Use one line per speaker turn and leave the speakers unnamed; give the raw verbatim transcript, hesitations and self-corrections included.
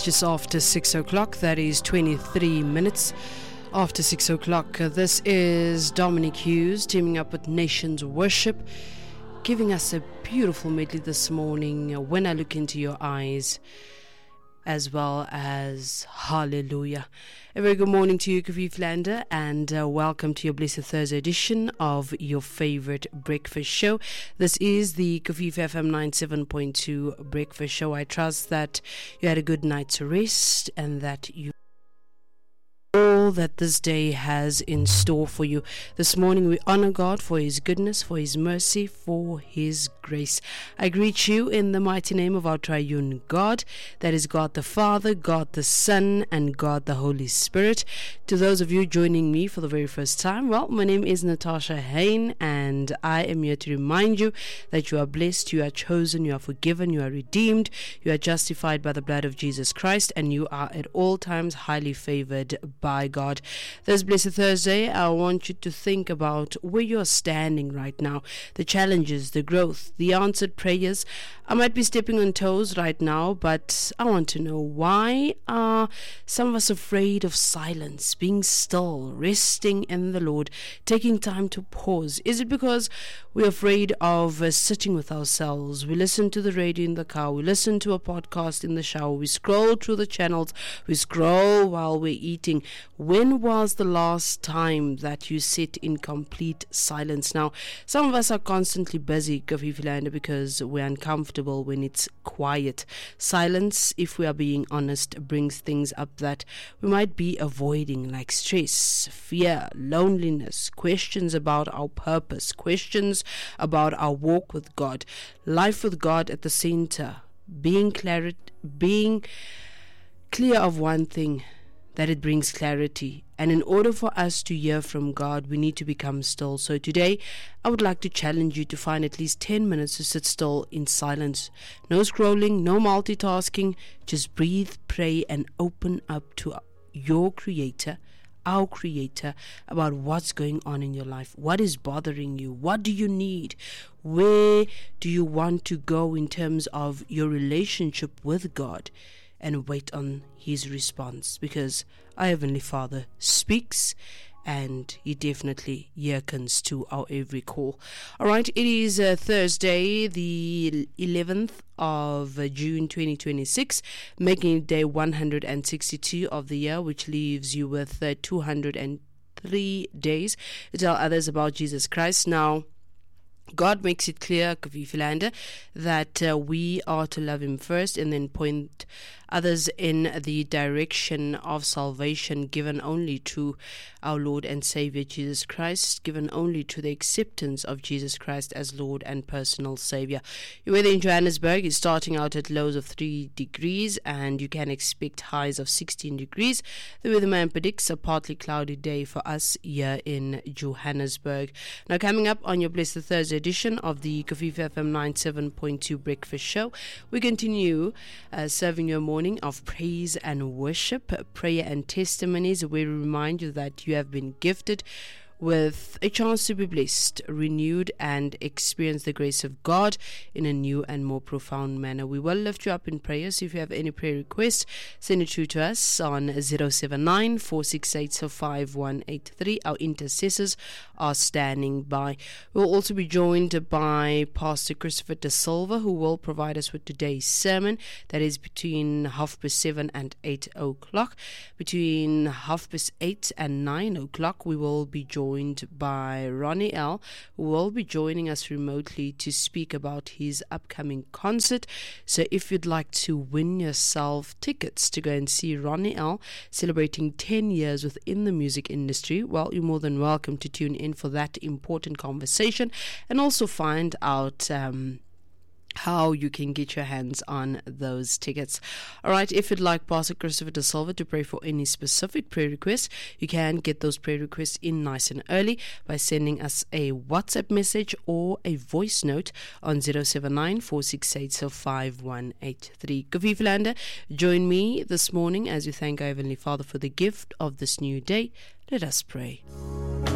It's just after six o'clock. That is twenty-three minutes after six o'clock. Uh, this is Dominic Hughes teaming up with Nations Worship, giving us a beautiful medley this morning. Uh, when I Look Into Your Eyes, as well as Hallelujah. A very good morning to you, Kavif Lander, and uh, welcome to your Blessed Thursday edition of your favorite breakfast show. This is the Kavif F M ninety-seven point two breakfast show. I trust that you had a good night's rest and that you all that this day has in store for you. This morning we honor God for His goodness, for His mercy, for His grace. I greet you in the mighty name of our triune God, that is God the Father, God the Son, and God the Holy Spirit. To those of you joining me for the very first time, well, my name is Natasha Hain, and I am here to remind you that you are blessed, you are chosen, you are forgiven, you are redeemed, you are justified by the blood of Jesus Christ, and you are at all times highly favored by God. This Blessed Thursday, I want you to think about where you're standing right now, the challenges, the growth, the answered prayers. I might be stepping on toes right now, but I want to know, why are some of us afraid of silence, being still, resting in the Lord, taking time to pause? Is it because we're afraid of uh, sitting with ourselves? We listen to the radio in the car, we listen to a podcast in the shower, we scroll through the channels, we scroll while we're eating. When was the last time that you sit in complete silence? Now, some of us are constantly busy, Kavifilanda, because we're uncomfortable when it's quiet. Silence, if we are being honest, brings things up that we might be avoiding, like stress, fear, loneliness, questions about our purpose, questions about our walk with God, life with God at the center, being clar- being clear of one thing, that it brings clarity. And in order for us to hear from God, we need to become still. So today, I would like to challenge you to find at least ten minutes to sit still in silence. No scrolling, no multitasking. Just breathe, pray, and open up to your Creator, our Creator, about what's going on in your life. What is bothering you? What do you need? Where do you want to go in terms of your relationship with God? And wait on His response, because our Heavenly Father speaks and He definitely hearkens to our every call. All right, it is uh, Thursday, the eleventh of uh, June twenty twenty-six, making it day one hundred sixty-two of the year, which leaves you with uh, two hundred three days to tell others about Jesus Christ. Now, God makes it clear, Kavifilanda, that uh, we are to love Him first and then point others in the direction of salvation, given only to our Lord and Savior Jesus Christ, given only to the acceptance of Jesus Christ as Lord and personal Savior. Your weather in Johannesburg is starting out at lows of three degrees, and you can expect highs of sixteen degrees. The weatherman predicts a partly cloudy day for us here in Johannesburg. Now, coming up on your Blessed Thursday edition of the Kavif F M ninety-seven point two Breakfast Show, we continue uh, serving your morning of praise and worship, prayer and testimonies, where we remind you that you have been gifted with a chance to be blessed, renewed, and experience the grace of God in a new and more profound manner. We will lift you up in prayers. If you have any prayer requests, send it through to us on zero seven nine, four six eight, five one eight three. Our intercessors are standing by. We'll also be joined by Pastor Christopher De Silva, who will provide us with today's sermon. That is between half past seven and eight o'clock. Between half past eight and nine o'clock, we will be joined by Ronnie L, who will be joining us remotely to speak about his upcoming concert. So if you'd like to win yourself tickets to go and see Ronnie L celebrating ten years within the music industry, well, you're more than welcome to tune in for that important conversation, and also find out um how you can get your hands on those tickets. All right, if you'd like Pastor Christopher De Silva to pray for any specific prayer requests, you can get those prayer requests in nice and early by sending us a WhatsApp message or a voice note on zero seven nine, four six eight, five one eight three. Kavifilanda, join me this morning as we thank our Heavenly Father for the gift of this new day. Let us pray.